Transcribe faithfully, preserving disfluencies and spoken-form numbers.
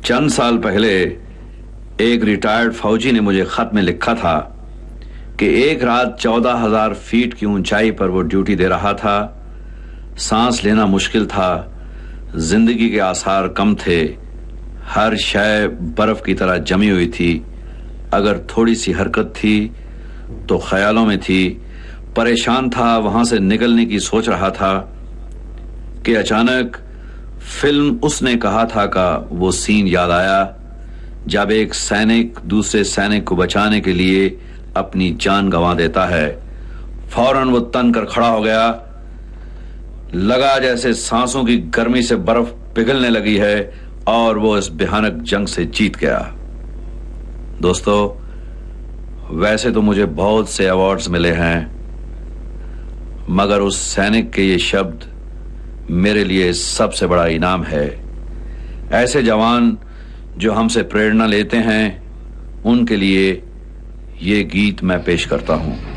चंद साल पहले एक रिटायर्ड फौजी ने मुझे खत में लिखा था कि एक रात चौदह हजार फीट की ऊंचाई पर वो ड्यूटी दे रहा था। सांस लेना मुश्किल था, जिंदगी के आसार कम थे, हर शय बर्फ की तरह जमी हुई थी। अगर थोड़ी सी हरकत थी तो ख्यालों में थी। परेशान था, वहां से निकलने की सोच रहा था कि अचानक फिल्म उसने कहा था का वो सीन याद आया, जब एक सैनिक दूसरे सैनिक को बचाने के लिए अपनी जान गंवा देता है। फौरन वो तन कर खड़ा हो गया। लगा जैसे सांसों की गर्मी से बर्फ पिघलने लगी है और वो इस भयानक जंग से जीत गया। दोस्तों, वैसे तो मुझे बहुत से अवार्ड्स मिले हैं, मगर उस सैनिक के ये शब्द मेरे लिए सबसे बड़ा इनाम है। ऐसे जवान जो हमसे प्रेरणा लेते हैं, उनके लिए ये गीत मैं पेश करता हूं।